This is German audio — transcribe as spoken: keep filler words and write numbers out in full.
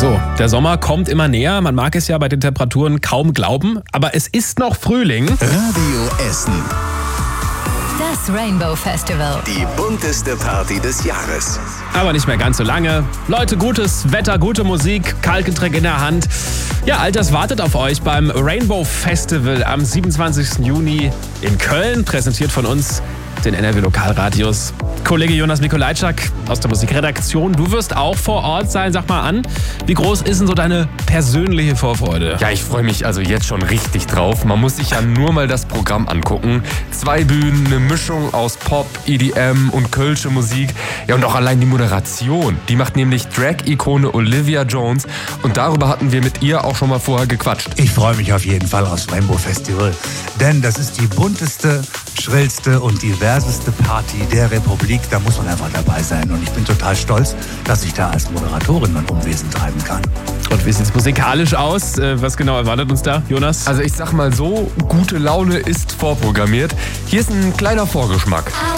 So, der Sommer kommt immer näher. Man mag es ja bei den Temperaturen kaum glauben, aber es ist noch Frühling. Radio Essen. Das Rainbow Festival. Die bunteste Party des Jahres. Aber nicht mehr ganz so lange. Leute, gutes Wetter, gute Musik, Kaltgetränk in der Hand. Ja, all das wartet auf euch beim Rainbow Festival am siebenundzwanzigsten Juni in Köln. Präsentiert von uns, den N R W Lokalradios. Kollege Jonas Mikolajczak aus der Musikredaktion. Du wirst auch vor Ort sein. Sag mal an, wie groß ist denn so deine persönliche Vorfreude? Ja, ich freue mich also jetzt schon richtig drauf. Man muss sich ja nur mal das Programm angucken. Zwei Bühnen, eine Mischung aus Pop, E D M und kölsche Musik. Ja, und auch allein die Moderation. Die macht nämlich Drag-Ikone Olivia Jones. Und darüber hatten wir mit ihr auch schon mal vorher gequatscht. Ich freue mich auf jeden Fall aufs Rainbow Festival. Denn das ist die bunteste, schrillste und diverseste Party der Republik. Da muss man einfach dabei sein. Und ich bin total stolz, dass ich da als Moderatorin mein Unwesen treiben kann. Und wie sieht es musikalisch aus? Was genau erwartet uns da, Jonas? Also ich sag mal so, gute Laune ist vorprogrammiert. Hier ist ein kleiner Vorgeschmack.